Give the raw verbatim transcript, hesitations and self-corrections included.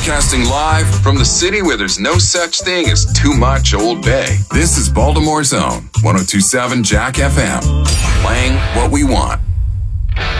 Broadcasting live from the city where there's no such thing as too much Old Bay. This is Baltimore's own one oh two point seven Jack F M. Playing what we want.